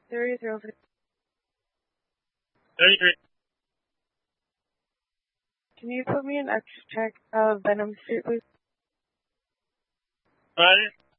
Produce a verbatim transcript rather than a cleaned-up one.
three zero three. thirty-three. Can you put me in extra check of Venom Street, please? Roger.